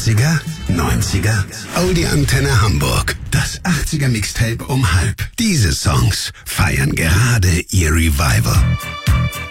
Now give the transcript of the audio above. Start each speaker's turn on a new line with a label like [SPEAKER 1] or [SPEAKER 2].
[SPEAKER 1] 80er, 90er, Audi Antenne Hamburg. Das 80er Mixtape um halb. Diese Songs feiern gerade ihr Revival.